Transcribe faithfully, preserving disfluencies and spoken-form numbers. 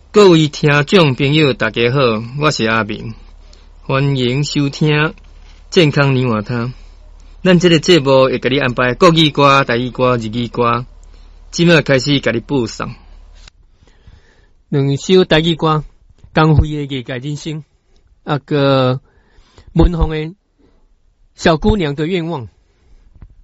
各位听众朋友，大家好，我是阿明，欢迎收听健康年华汤。咱这个节目会给你安排国语歌、台语歌、日语歌，即马开始给你播送两首台语歌，光辉的艺界人生，啊个文红的小姑娘的愿望。